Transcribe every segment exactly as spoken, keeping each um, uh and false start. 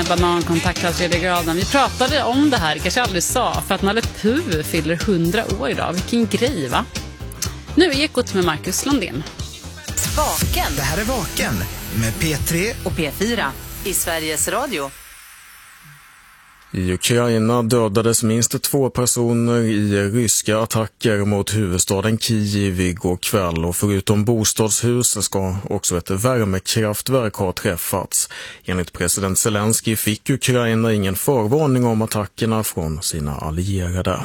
med banankontakt av tredje graden. Vi pratade om det här, kanske aldrig sa, för att Nalle Puh fyller hundra år idag. Vilken grej, va? Nu är Ekot med Marcus Landén. Vaken. Det här är Vaken med P tre och P fyra i Sveriges Radio. I Ukraina dödades minst två personer i ryska attacker mot huvudstaden Kiev igår kväll, och förutom bostadshus ska också ett värmekraftverk ha träffats. Enligt president Zelensky fick Ukraina ingen förvarning om attackerna från sina allierade.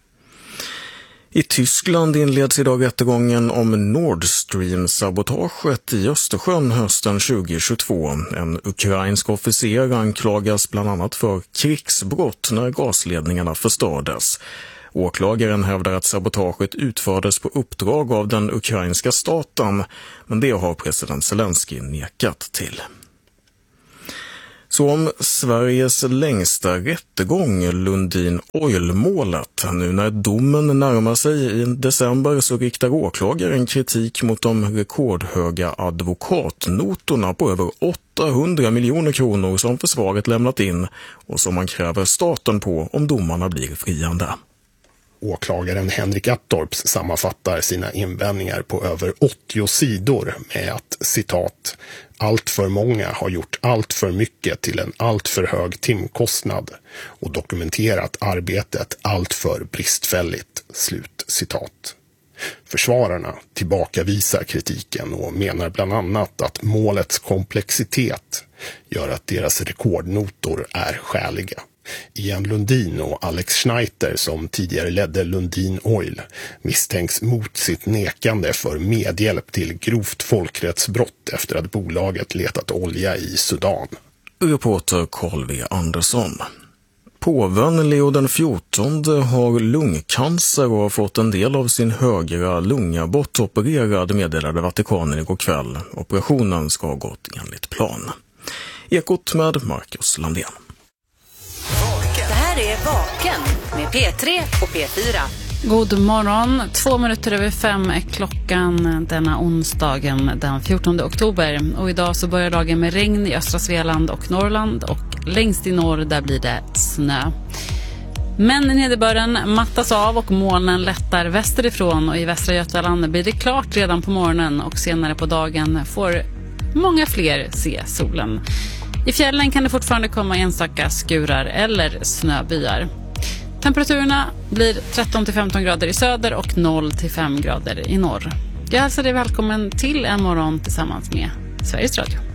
I Tyskland inleds idag rättegången om Nord Stream-sabotaget i Östersjön hösten tjugohundratjugotvå. En ukrainsk officer anklagas bland annat för krigsbrott när gasledningarna förstördes. Åklagaren hävdar att sabotaget utfördes på uppdrag av den ukrainska staten, men det har president Zelensky nekat till. Så om Sveriges längsta rättegång, Lundin Oil-målet. Nu när domen närmar sig i december så riktar åklagaren kritik mot de rekordhöga advokatnotorna på över åttahundra miljoner kronor som försvaret lämnat in och som man kräver staten på om domarna blir friande. Åklagaren Henrik Attorps sammanfattar sina invändningar på över åttio sidor med att, citat, allt för många har gjort allt för mycket till en allt för hög timkostnad och dokumenterat arbetet allt för bristfälligt, slut citat. Försvararna tillbakavisar kritiken och menar bland annat att målets komplexitet gör att deras rekordnotor är skäliga. Ian Lundin och Alex Schneider, som tidigare ledde Lundin Oil, misstänks mot sitt nekande för medhjälp till grovt folkrättsbrott efter att bolaget letat olja i Sudan. Reporter Carl V. Andersson. Påven Leo den fjortonde har lungcancer och har fått en del av sin högra lunga bortopererad, meddelade Vatikanen igår kväll. Operationen ska ha gått enligt plan. Ekot med Marcus Landén. Det här är Vaken med P tre och P fyra. God morgon, två minuter över fem är klockan denna onsdagen den fjortonde oktober. Och idag så börjar dagen med regn i östra Svealand och Norrland, och längst i norr där blir det snö. Men nederbörden mattas av och molnen lättar västerifrån, och i västra Götaland blir det klart redan på morgonen, och senare på dagen får många fler se solen. I fjällen kan det fortfarande komma enstaka skurar eller snöbyar. Temperaturerna blir tretton till femton grader i söder och noll till fem grader i norr. Jag hälsar dig välkommen till en morgon tillsammans med Sveriges Radio.